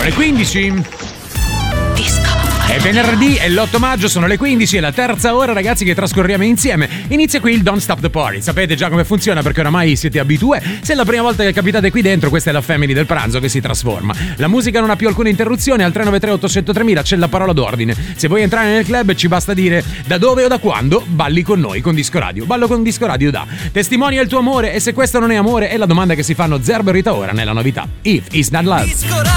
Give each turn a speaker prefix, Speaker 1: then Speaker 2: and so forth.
Speaker 1: le 15. È venerdì, è l'8 maggio, sono le 15 e la terza ora, ragazzi, che trascorriamo insieme. Inizia qui il Don't Stop the Party. Sapete già come funziona perché oramai siete abitué. Se è la prima volta che capitate qui dentro, questa è la family del pranzo che si trasforma. La musica non ha più alcuna interruzione, al 393-800-3000 c'è la parola d'ordine. Se vuoi entrare nel club ci basta dire da dove o da quando balli con noi con Disco Radio. Ballo con Disco Radio da testimonia il tuo amore, e se questo non è amore è la domanda che si fanno Zerbo e Rita Ora nella novità If It's Not Love.